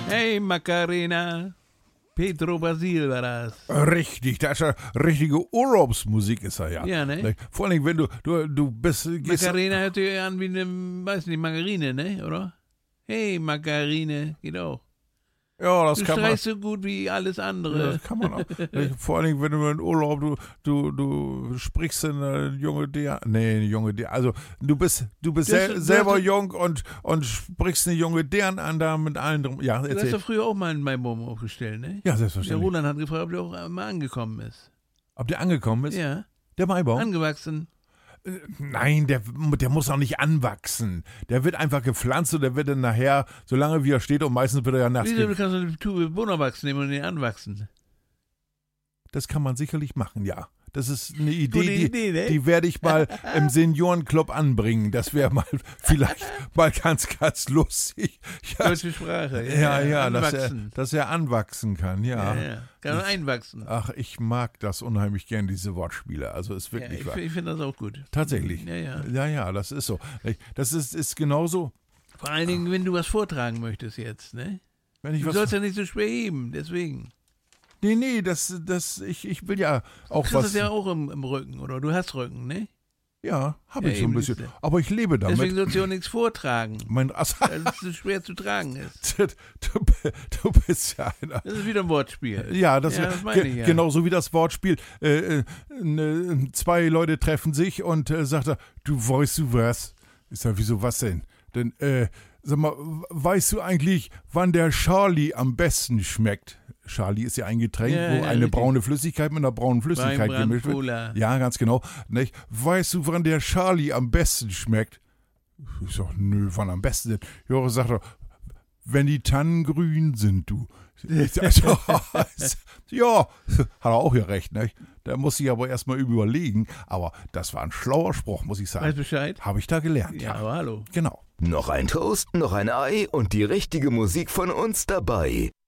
Hey Macarena, Pedro Basil war das. Richtig, das ist ja richtige Urlaubsmusik ist er ja. Ja, ne? Vor allem, wenn du bist... Macarena hört sich an wie eine, weiß nicht, Margarine, ne, oder? Hey Macarene, geht auch. Ja, das Du kann man... streichst so gut wie alles andere. Ja, das kann man auch. Vor allem, wenn du in Urlaub, du sprichst eine junge also du bist selber jung und sprichst eine junge Dern an da mit allen drum. Ja, Du hast erzähl. doch früher auch mal einen Maibaum aufgestellt, ne? Ja, Der selbstverständlich. Roland hat gefragt, ob der auch mal angekommen ist. Ob der angekommen ist? Ja, Der Maibaum? angewachsen. Nein, der muss auch nicht anwachsen. Der wird einfach gepflanzt und der wird dann nachher, solange wie er steht, und meistens wird er ja nachts. Wieso, du kannst eine Tube Bonawachs nehmen und den anwachsen. Das kann man sicherlich machen, ja. Das ist eine Idee, Gute Idee, ne? die werde ich mal im Seniorenclub anbringen. Das wäre mal vielleicht mal ganz, ganz lustig. Ja, Deutsche Sprache. ja, anwachsen. dass er anwachsen kann, ja. Ja. Kann man einwachsen. Ach, ich mag das unheimlich gern, diese Wortspiele. Also ist Ja, wirklich ich wahr. ich finde das auch gut. Tatsächlich. Ja. Ja, das ist so. Das ist genauso, Vor allen Dingen, wenn du was vortragen möchtest jetzt, ne? wenn ich Du was... sollst ja nicht so schwer heben, deswegen. Nee, ich will ja auch Du kriegst was... das ja auch im Rücken, oder? Du hast Rücken, ne? Ja, habe Ja, ich so ein eben, bisschen. siehste. Aber ich lebe damit. Deswegen sollst du auch nichts vortragen, Mein, weil es so schwer zu tragen ist. du bist ja einer. Das ist wieder ein Wortspiel. Ja, das meine ich ja. genauso wie das Wortspiel. Zwei Leute treffen sich und sagt er, du weißt du was? Ich sag, wieso was denn? Denn, sag mal, weißt du eigentlich, wann der Charlie am besten schmeckt? Charlie ist ja ein Getränk, Ja, wo ja, eine richtig. braune Flüssigkeit mit einer braunen Flüssigkeit Weinbrand, gemischt wird. Cola. Ja, ganz genau. Nicht? Weißt du, wann der Charlie am besten schmeckt? Ich sag, nö, wann am besten denn? Ja, sagt er, wenn die Tannen grün sind, du. Ja, hat er auch ja recht, ne? Da muss ich aber erstmal überlegen. Aber das war ein schlauer Spruch, muss ich sagen. Weißt Bescheid? Habe ich da gelernt, Ja, ja. aber hallo. Genau. Noch ein Toast, noch ein Ei und die richtige Musik von uns dabei.